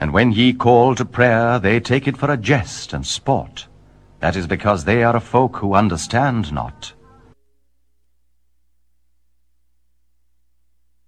And when ye call to prayer, they take it for a jest and sport. That is because they are a folk who understand not.